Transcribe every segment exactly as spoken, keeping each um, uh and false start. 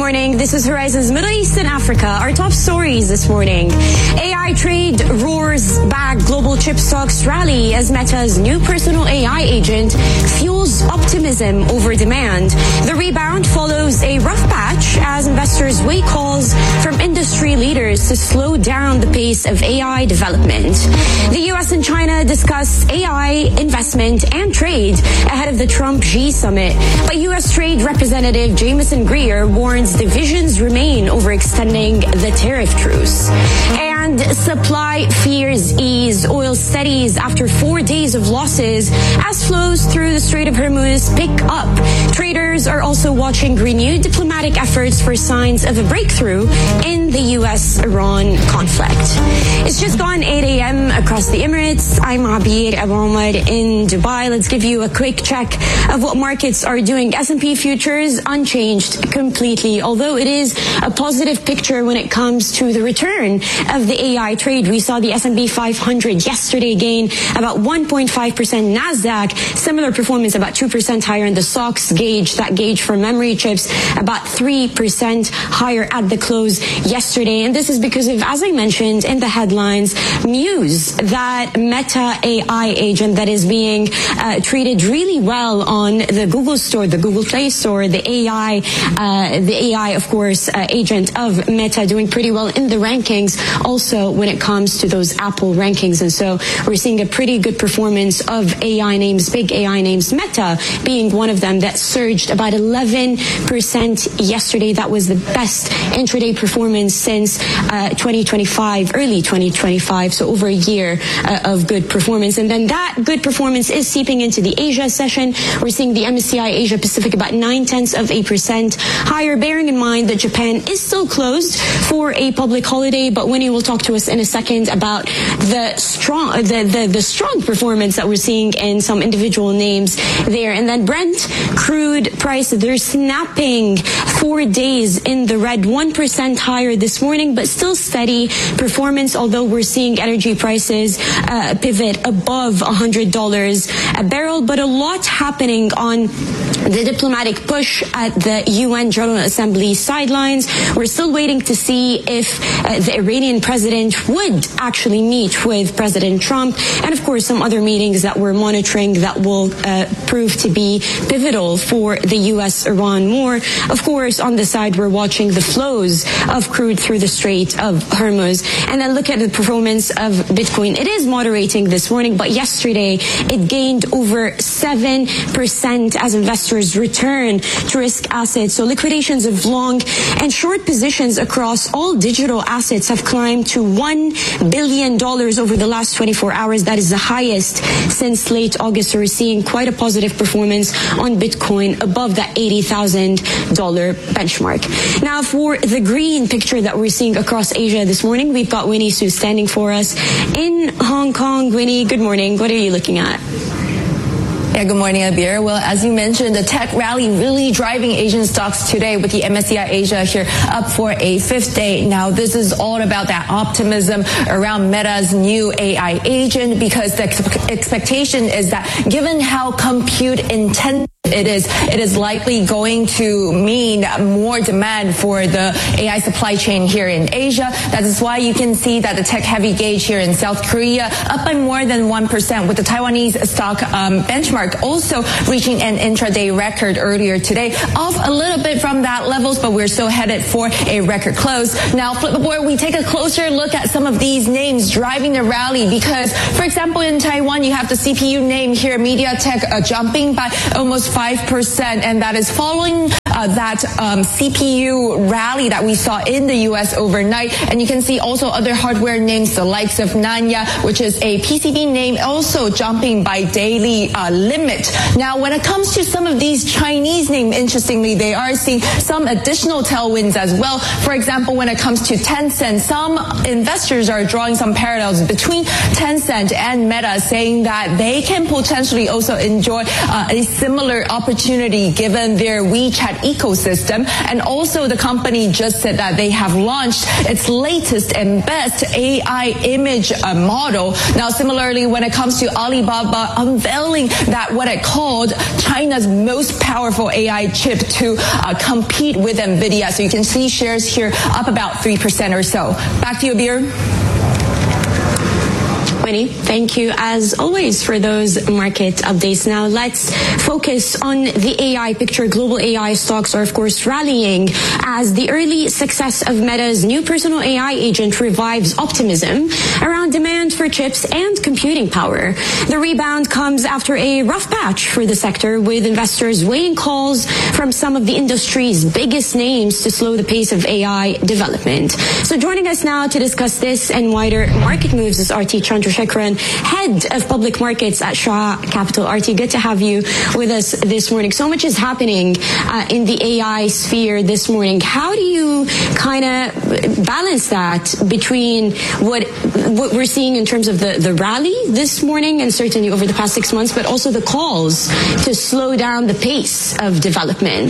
morning. This is Horizons Middle East and Africa. Our top stories this morning. A I trade roars back. Global chip stocks rally as Meta's new personal A I agent fuels optimism over demand. The rebound follows a rough patch as investors weigh calls from industry leaders to slow down the pace of A I development. The U S and China discuss A I investment and trade ahead of the Trump-Xi summit. But U S Trade Representative Jameson Greer warns divisions remain over extending the tariff truce. And supply fears ease. Oil steadies after four days of losses as flows through the Strait of Hormuz pick up. Traders are also watching renewed diplomatic efforts for signs of a breakthrough in the U S Iran conflict. It's just gone eight a.m. across the Emirates. I'm Abir Abu Omar in Dubai. Let's give you a quick check of what markets are doing. S and P futures unchanged completely, although it is a positive picture when it comes to the return of the A I trade. We saw the S and P five hundred yesterday gain about one point five percent. NASDAQ, similar performance, about two percent higher. In the S O X gauge, that gauge for memory chips, about three percent higher at the close yesterday. And this is because of, as I mentioned in the headlines, news that Meta A I agent that is being uh, treated really well on the Google Store, the Google Play Store, the A I, uh, the A I, of course, uh, agent of Meta doing pretty well in the rankings, also when it comes to those Apple rankings. And so we're seeing a pretty good performance of A I names, big A I names, Meta being one of them that surged about eleven percent yesterday. That was the best intraday performance since uh, twenty twenty-five, early twenty twenty-five, so over a year uh, of good performance. And then that good performance is seeping into the Asia session. We're seeing the M S C I Asia Pacific about nine tenths of a percent higher, bearing in mind that Japan is still closed for a public holiday. But Winnie will talk to us in a second about the strong, the, the, the strong performance that we're seeing in some individual names there. And then Brent crude price, they're snapping four days in the red, one percent higher this morning, but still steady performance, although we're seeing energy prices uh, pivot above one hundred dollars a barrel. But a lot happening on the diplomatic push at the U N General Assembly sidelines. We're still waiting to see if uh, the Iranian president would actually meet with President Trump, and of course some other meetings that we're monitoring that will uh, prove to be pivotal for the U S Iran war. Of course, on the side, we're watching the flows of crude through the Strait of Hormuz. And then look at the performance of Bitcoin. It is moderating this morning, but yesterday it gained over seven percent as investors return to risk assets. So liquidations of long and short positions across all digital assets have climbed to one billion dollars over the last twenty-four hours. That is the highest since late August. So we're seeing quite a positive performance on Bitcoin above that eighty thousand dollars benchmark. Now, for the green picture that we're seeing across Asia this morning, we've got Winnie Su standing for us in Hong Kong. Winnie, good morning. What are you looking at? Yeah, good morning, Abir. Well, as you mentioned, the tech rally really driving Asian stocks today with the M S C I Asia here up for a fifth day. Now, this is all about that optimism around Meta's new A I agent, because the ex- expectation is that given how compute intensive it is, it is likely going to mean more demand for the A I supply chain here in Asia. That is why you can see that the tech-heavy gauge here in South Korea up by more than one percent, with the Taiwanese stock um, benchmark also reaching an intraday record earlier today, off a little bit from that levels, but we're still headed for a record close. Now, Flipboard, we take a closer look at some of these names driving the rally, because, for example, in Taiwan, you have the C P U name here, MediaTek, uh, jumping by almost five percent, and that is following uh, that um, C P U rally that we saw in the U S overnight. And you can see also other hardware names, the likes of Nanya, which is a P C B name, also jumping by daily uh, limit. Now, when it comes to some of these Chinese names, interestingly, they are seeing some additional tailwinds as well. For example, when it comes to Tencent, some investors are drawing some parallels between Tencent and Meta, saying that they can potentially also enjoy uh, a similar opportunity given their WeChat ecosystem. And also the company just said that they have launched its latest and best A I image uh, model. Now, similarly, when it comes to Alibaba unveiling that what it called China's most powerful A I chip to uh, compete with NVIDIA. So you can see shares here up about three percent or so. Back to you, Abir. Winnie, thank you as always for those market updates. Now let's focus on the A I picture. Global A I stocks are of course rallying as the early success of Meta's new personal A I agent revives optimism around demand for chips and computing power. The rebound comes after a rough patch for the sector, with investors weighing calls from some of the industry's biggest names to slow the pace of A I development. So joining us now to discuss this and wider market moves is R T Chandrasekharan, Head of Public Markets at Shah Capital. R T, good to have you with us this morning. So much is happening uh, in the A I sphere this morning. How do you kind of balance that between what what we're seeing in terms of the, the rally this morning and certainly over the past six months, but also the calls to slow down the pace of development?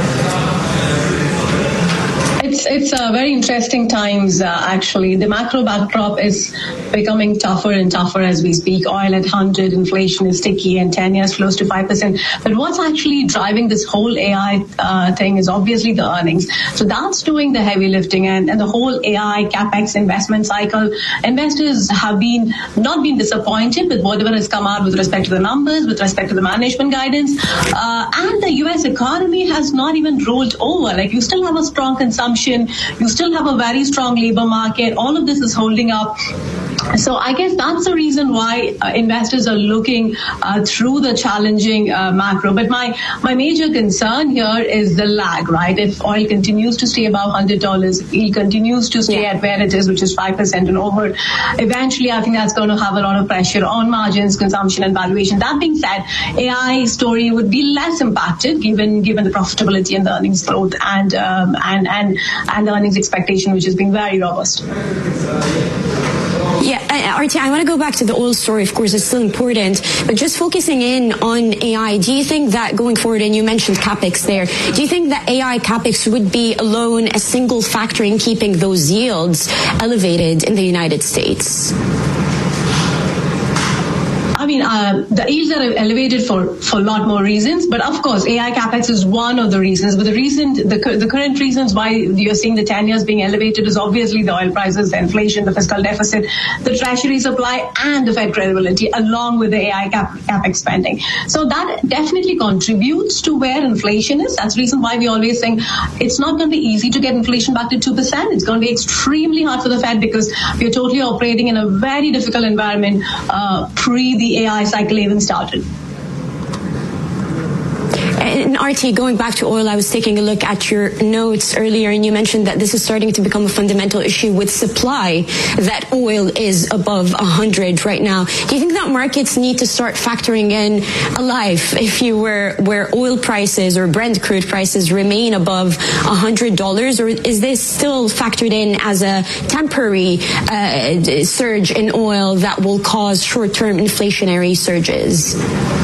It's it's uh, very interesting times, uh, actually. The macro backdrop is becoming tougher and tougher as we speak. Oil at one hundred, inflation is sticky, and ten years close to five percent. But what's actually driving this whole A I uh, thing is obviously the earnings. So that's doing the heavy lifting, and, and the whole A I CapEx investment cycle. Investors have been not been disappointed with whatever has come out with respect to the numbers, with respect to the management guidance. Uh, and the U S economy has not even rolled over. Like, you still have a strong consumption. You still have a very strong labor market. All of this is holding up. So I guess that's the reason why uh, investors are looking uh, through the challenging uh, macro. But my, my major concern here is the lag, right? If oil continues to stay above one hundred dollars, it continues to stay yeah. at where it is, which is five percent and over, eventually I think that's going to have a lot of pressure on margins, consumption, and valuation. That being said, A I story would be less impacted given given the profitability and the earnings growth and um, and and and the earnings expectation, which has been very robust. Yeah, uh, R T, I want to go back to the oil story. Of course, it's still important, but just focusing in on A I, do you think that going forward, and you mentioned CapEx there, do you think that A I CapEx would be alone a single factor in keeping those yields elevated in the United States? I mean, uh, the yields are elevated for, for a lot more reasons, but of course, A I CapEx is one of the reasons. But the reason, the, the current reasons why you're seeing the ten years being elevated is obviously the oil prices, the inflation, the fiscal deficit, the treasury supply, and the Fed credibility, along with the A I cap, CapEx spending. So that definitely contributes to where inflation is. That's the reason why we always think it's not going to be easy to get inflation back to two percent. It's going to be extremely hard for the Fed because we're totally operating in a very difficult environment uh, pre the A I cycle even started. And R T, going back to oil, I was taking a look at your notes earlier, and you mentioned that this is starting to become a fundamental issue with supply, that oil is above one hundred right now. Do you think that markets need to start factoring in a life, if you were, where oil prices or Brent crude prices remain above one hundred dollars, or is this still factored in as a temporary uh, surge in oil that will cause short-term inflationary surges?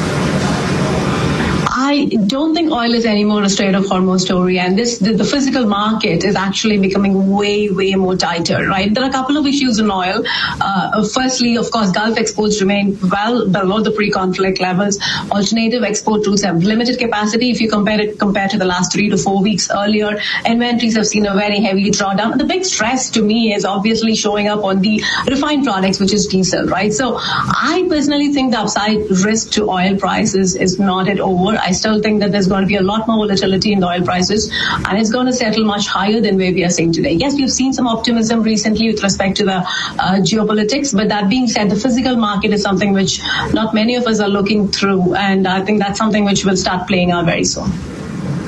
I don't think oil is anymore a Strait of Hormuz story, and this the, the physical market is actually becoming way, way more tighter, right? There are a couple of issues in oil. Uh, firstly, of course, Gulf exports remain well below the pre-conflict levels. Alternative export routes have limited capacity. If you compare it compared to the last three to four weeks earlier, inventories have seen a very heavy drawdown. And the big stress to me is obviously showing up on the refined products, which is diesel, right? So I personally think the upside risk to oil prices is not yet over. I still think that there's going to be a lot more volatility in the oil prices, and it's going to settle much higher than where we are seeing today. Yes, we've seen some optimism recently with respect to the uh, geopolitics, but that being said, the physical market is something which not many of us are looking through, and I think that's something which will start playing out very soon.